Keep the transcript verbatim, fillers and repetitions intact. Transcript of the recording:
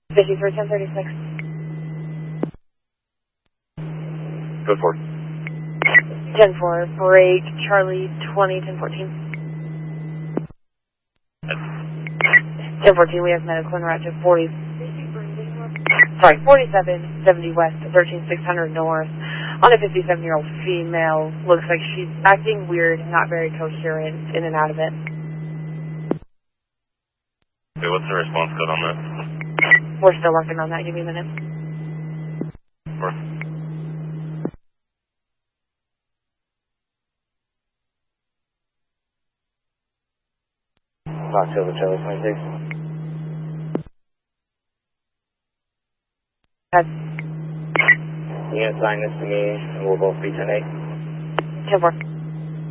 fifty-three, ten thirty-six. Go for it. ten four, break, Charlie, twenty, ten fourteen. ten fourteen, we have medical en route to forty, sorry, forty-seven seventy west, thirteen six hundred north. On a fifty-seven-year-old female, looks like she's acting weird, not very coherent, in and out of it. Okay, what's the response code on that? We're still working on that, give me a minute. Or October, Charlie, twenty-six. That's You can assign this to me, and we'll both be ten eight. ten four.